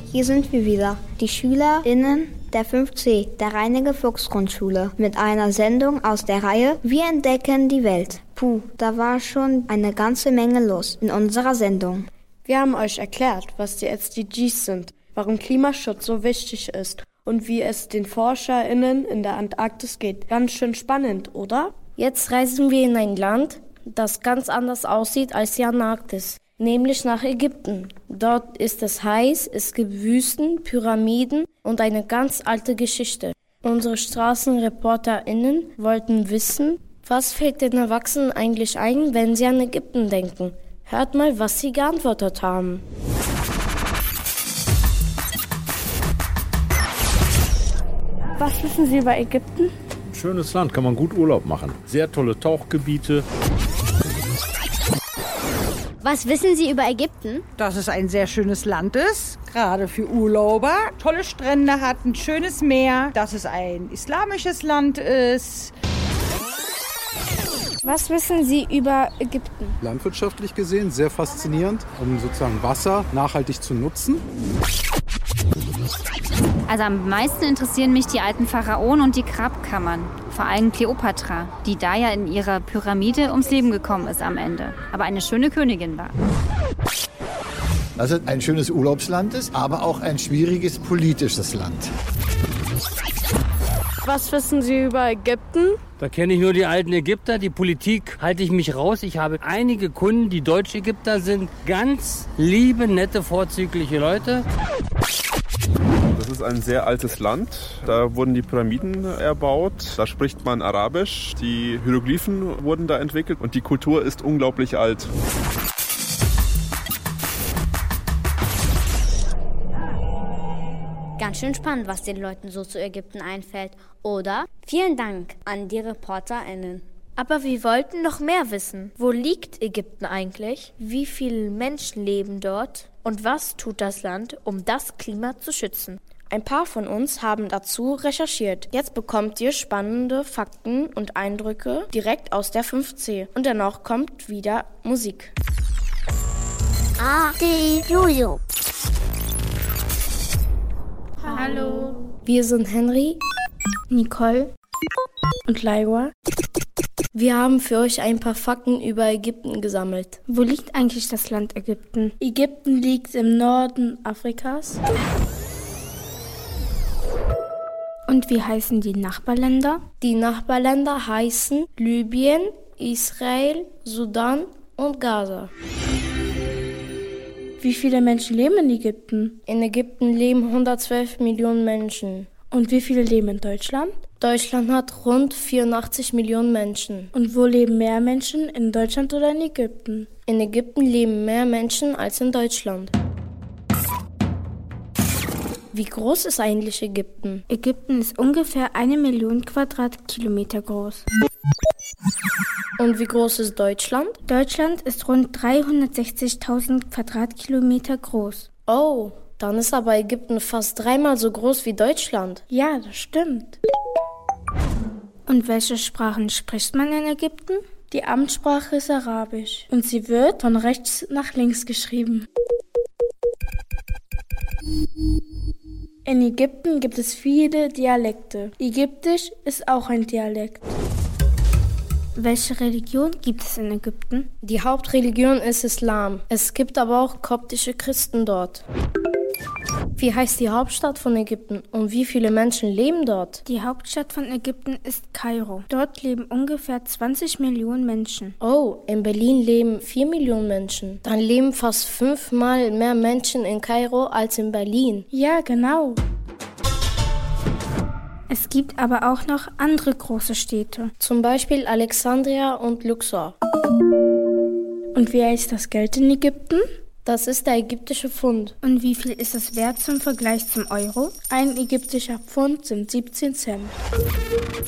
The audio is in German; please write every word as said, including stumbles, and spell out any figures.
hier sind wir wieder, die SchülerInnen der fünf C, der Reinecke-Fuchs-Grundschule, mit einer Sendung aus der Reihe Wir entdecken die Welt. Puh, da war schon eine ganze Menge los in unserer Sendung. Wir haben euch erklärt, was die S D Gs sind, warum Klimaschutz so wichtig ist und wie es den ForscherInnen in der Antarktis geht. Ganz schön spannend, oder? Jetzt reisen wir in ein Land, das ganz anders aussieht als die Antarktis, nämlich nach Ägypten. Dort ist es heiß, es gibt Wüsten, Pyramiden und eine ganz alte Geschichte. Unsere StraßenreporterInnen wollten wissen, was fällt den Erwachsenen eigentlich ein, wenn sie an Ägypten denken. Hört mal, was sie geantwortet haben. Was wissen Sie über Ägypten? Schönes Land, kann man gut Urlaub machen. Sehr tolle Tauchgebiete. Was wissen Sie über Ägypten? Dass es ein sehr schönes Land ist, gerade für Urlauber. Tolle Strände hat, ein schönes Meer. Dass es ein islamisches Land ist. Was wissen Sie über Ägypten? Landwirtschaftlich gesehen sehr faszinierend, um sozusagen Wasser nachhaltig zu nutzen. Also am meisten interessieren mich die alten Pharaonen und die Grabkammern. Vor allem Kleopatra, die da ja in ihrer Pyramide ums Leben gekommen ist am Ende. Aber eine schöne Königin war. Dass es ein schönes Urlaubsland ist, aber auch ein schwieriges politisches Land. Was wissen Sie über Ägypten? Da kenne ich nur die alten Ägypter. Die Politik halte ich mich raus. Ich habe einige Kunden, die Deutsch-Ägypter sind. Ganz liebe, nette, vorzügliche Leute. Das ist ein sehr altes Land. Da wurden die Pyramiden erbaut. Da spricht man Arabisch. Die Hieroglyphen wurden da entwickelt und die Kultur ist unglaublich alt. Ganz schön spannend, was den Leuten so zu Ägypten einfällt, oder? Vielen Dank an die ReporterInnen. Aber wir wollten noch mehr wissen. Wo liegt Ägypten eigentlich? Wie viele Menschen leben dort? Und was tut das Land, um das Klima zu schützen? Ein paar von uns haben dazu recherchiert. Jetzt bekommt ihr spannende Fakten und Eindrücke direkt aus der fünf C. Und danach kommt wieder Musik. A D Jojo. Hallo. Wir sind Henry, Nicole und Laura. Wir haben für euch ein paar Fakten über Ägypten gesammelt. Wo liegt eigentlich das Land Ägypten? Ägypten liegt im Norden Afrikas. Und wie heißen die Nachbarländer? Die Nachbarländer heißen Libyen, Israel, Sudan und Gaza. Wie viele Menschen leben in Ägypten? In Ägypten leben hundertzwölf Millionen Menschen. Und wie viele leben in Deutschland? Deutschland hat rund vierundachtzig Millionen Menschen. Und wo leben mehr Menschen, in Deutschland oder in Ägypten? In Ägypten leben mehr Menschen als in Deutschland. Wie groß ist eigentlich Ägypten? Ägypten ist ungefähr eine Million Quadratkilometer groß. Und wie groß ist Deutschland? Deutschland ist rund dreihundertsechzigtausend Quadratkilometer groß. Oh, dann ist aber Ägypten fast dreimal so groß wie Deutschland. Ja, das stimmt. Und welche Sprachen spricht man in Ägypten? Die Amtssprache ist Arabisch und sie wird von rechts nach links geschrieben. In Ägypten gibt es viele Dialekte. Ägyptisch ist auch ein Dialekt. Welche Religion gibt es in Ägypten? Die Hauptreligion ist Islam. Es gibt aber auch koptische Christen dort. Wie heißt die Hauptstadt von Ägypten und wie viele Menschen leben dort? Die Hauptstadt von Ägypten ist Kairo. Dort leben ungefähr zwanzig Millionen Menschen. Oh, in Berlin leben vier Millionen Menschen. Dann leben fast fünfmal mehr Menschen in Kairo als in Berlin. Ja, genau. Es gibt aber auch noch andere große Städte. Zum Beispiel Alexandria und Luxor. Und wie heißt das Geld in Ägypten? Das ist der ägyptische Pfund. Und wie viel ist es wert zum Vergleich zum Euro? Ein ägyptischer Pfund sind siebzehn Cent.